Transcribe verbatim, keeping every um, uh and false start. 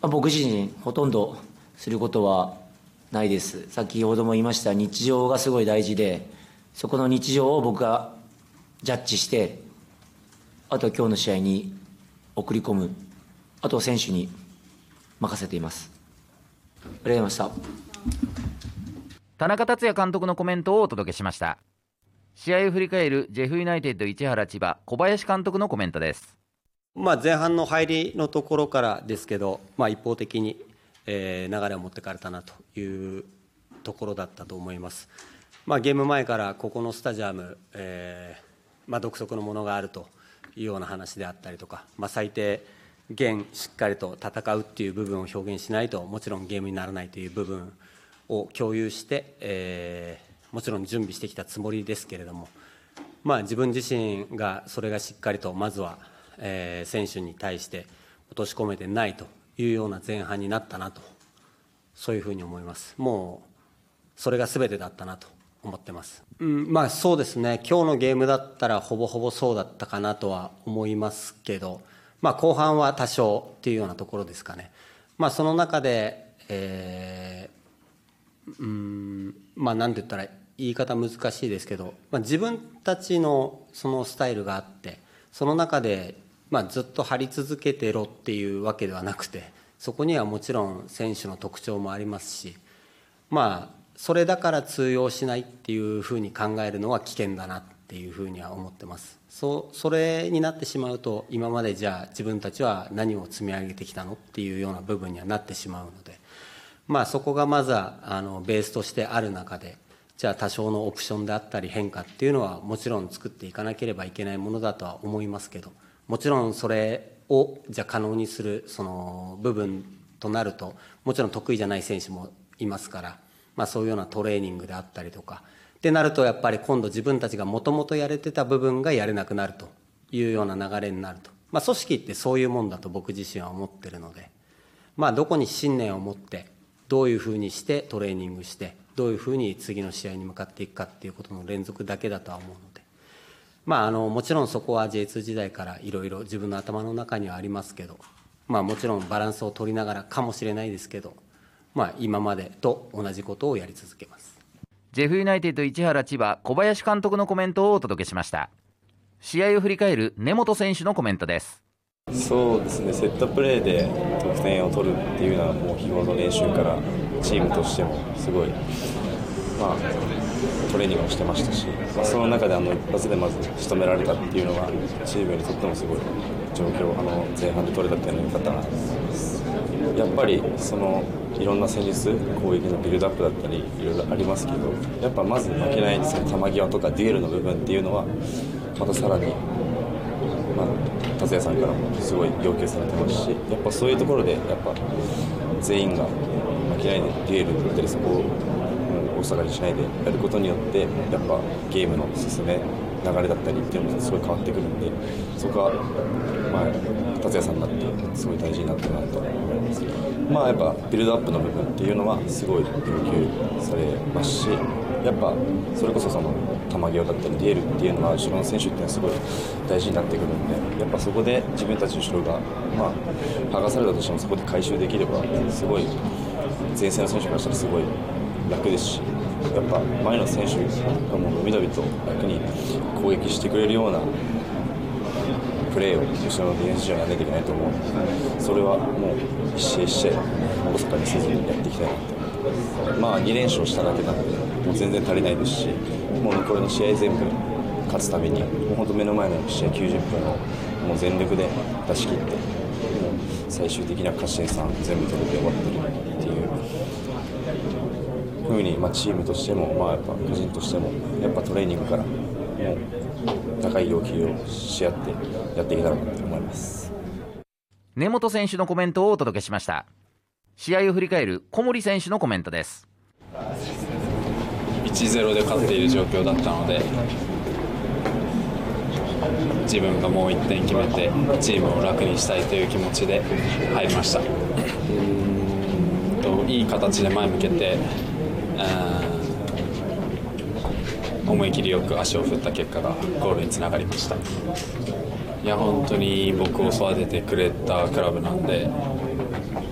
あ、僕自身ほとんどすることはないです。先ほども言いました日常がすごい大事で、そこの日常を僕がジャッジして、あとは今日の試合に送り込む、あとは選手に任せています。ありがとうございました。 田中達也監督のコメントをお届けしました。試合を振り返るジェフユナイテッド市原千葉小林監督のコメントです。 まあ、前半の入りのところからですけど、まあ、一方的に、えー、流れを持ってかれたなというところだったと思います。まあ、ゲーム前からここのスタジアム、えーまあ、独特のものがあるというような話であったりとか、まあ、最低限しっかりと戦うっていう部分を表現しないともちろんゲームにならないという部分を共有して、えー、もちろん準備してきたつもりですけれども、まあ、自分自身がそれがしっかりとまずはえー、選手に対して落とし込めてないというような前半になったなと、そういうふうに思います。もうそれが全てだったなと思ってます。うん、まあそうですね、今日のゲームだったらほぼほぼそうだったかなとは思いますけど、まあ、後半は多少っていうようなところですかね。まあ、その中で、えー、うんまあ何て言ったら言い方難しいですけど、まあ、自分たちのそのスタイルがあって、その中でまあずっと張り続けてろっていうわけではなくて、そこにはもちろん選手の特徴もありますし、まあそれだから通用しないっていうふうに考えるのは危険だなっていうふうには思ってます。そうそれになってしまうと、今までじゃあ自分たちは何を積み上げてきたのっていうような部分にはなってしまうので、まあそこがまずはあのベースとしてある中で、じゃあ多少のオプションであったり変化っていうのはもちろん作っていかなければいけないものだとは思いますけど、もちろんそれをじゃあ可能にするその部分となると、もちろん得意じゃない選手もいますから、まあ、そういうようなトレーニングであったりとかってなると、やっぱり今度自分たちがもともとやれてた部分がやれなくなるというような流れになると、まあ、組織ってそういうもんだと僕自身は思ってるので、まあ、どこに信念を持ってどういうふうにしてトレーニングして、どういうふうに次の試合に向かっていくかっていうことの連続だけだとは思うので、まあ、あのもちろんそこは ジェイツー 時代からいろいろ自分の頭の中にはありますけど、まあ、もちろんバランスを取りながらかもしれないですけど、まあ、今までと同じことをやり続けます。 ジェフユナイテッド市原千葉小林監督のコメントをお届けしました。試合を振り返る根本選手のコメントです。 そうですね、セットプレーで得点を取るっていうのはもう日頃の練習からチームとしてもすごい、まあ、トレーニングをしてましたし、まあ、その中であの一発でまず仕留められたっていうのがチームにとってもすごい状況、あの前半で取れたっていうのが良かったなと思います。やっぱりそのいろんな戦術、攻撃のビルドアップだったりいろいろありますけど、やっぱまず負けないその球際とかデュエルの部分っていうのはまたさらに、まあ、達也さんからもすごい要求されてますし、やっぱそういうところでやっぱ全員が負けないでデュエルだったりそこを大下がりしないでやることによってやっぱゲームの進め流れだったりっていうのもすごい変わってくるんで、そこは、まあ、達也さんだってすごい大事になってるなと思います。まあやっぱビルドアップの部分っていうのはすごい要求されますし、やっぱそれこそその球際だったりデュエルっていうのは後ろの選手っていうのはすごい大事になってくるんで、やっぱそこで自分たちの後ろが、まあ、剥がされたとしてもそこで回収できればすごい前線の選手からしたらすごい楽ですし、やっぱ前の選手がもう伸び伸びと楽に攻撃してくれるようなプレーを後ろのディフェンス上に上げていけないと思うので、それはもう一試合一試合おろそかにせずにやっていきたいなと思います。まあに連勝しただけなんでもう全然足りないですし、もう残りの試合全部勝つためにもう本当目の前の試合きゅうじゅっぷんをもう全力で出し切って、もう最終的には勝ち点さん全部取れて終わってるっていうふうに、まあ、チームとしても、まあ、やっぱ個人としてもやっぱトレーニングからもう高い要求をし合ってやっていけたらなと思います。 根本選手のコメントをお届けしました。試合を振り返る小森選手のコメントです。 いちたいゼロ で勝っている状況だったので、自分がもういってん決めてチームを楽にしたいという気持ちで入りました。うーんといい形で前向けて、思い切りよく足を振った結果がゴールにつながりました。いや本当に僕を育ててくれたクラブなんで、